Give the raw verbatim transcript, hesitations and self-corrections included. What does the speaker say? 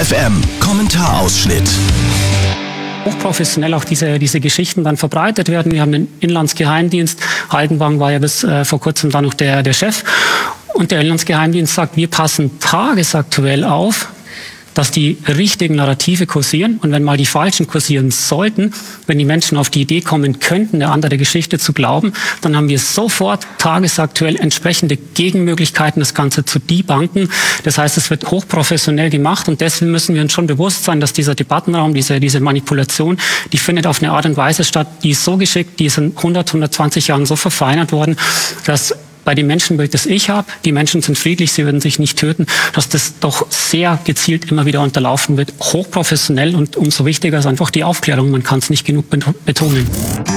F M Kommentarausschnitt. Hochprofessionell auch diese, diese Geschichten dann verbreitet werden. Wir haben den Inlandsgeheimdienst. Haldenwang war ja bis äh, vor kurzem da noch der, der Chef. Und der Inlandsgeheimdienst sagt, wir passen tagesaktuell auf, dass die richtigen Narrative kursieren. Und wenn mal die falschen kursieren sollten, wenn die Menschen auf die Idee kommen könnten, eine andere Geschichte zu glauben, dann haben wir sofort tagesaktuell entsprechende Gegenmöglichkeiten, das Ganze zu debunken. Das heißt, es wird hochprofessionell gemacht und deswegen müssen wir uns schon bewusst sein, dass dieser Debattenraum, diese, diese Manipulation, die findet auf eine Art und Weise statt, die ist so geschickt, die ist in hundert, hundertzwanzig Jahren so verfeinert worden, dass bei dem Menschenbild, das ich habe, die Menschen sind friedlich, sie würden sich nicht töten, dass das doch sehr gezielt immer wieder unterlaufen wird, hochprofessionell, und umso wichtiger ist einfach die Aufklärung, man kann es nicht genug betonen.